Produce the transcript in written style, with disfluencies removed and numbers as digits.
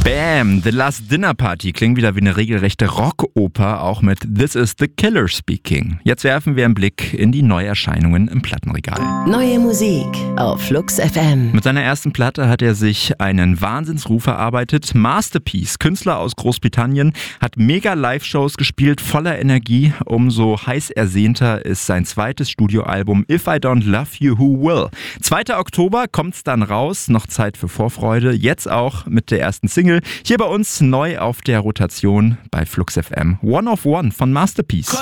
Bam! The Last Dinner Party klingt wieder wie eine regelrechte Rockoper, auch mit This is the Killer Speaking. Jetzt werfen wir einen Blick in die Neuerscheinungen im Plattenregal. Neue Musik auf Flux FM. Mit seiner ersten Platte hat er sich einen Wahnsinnsruf erarbeitet. Masterpiece, Künstler aus Großbritannien, hat mega Live-Shows gespielt, voller Energie. Umso heiß ersehnter ist sein zweites Studioalbum If I Don't Love You, Who Will? 2. Oktober kommt's dann raus, noch Zeit für Vorfreude. Jetzt auch mit der ersten Single. Hier bei uns neu auf der Rotation bei Flux FM. One of One von Masterpiece.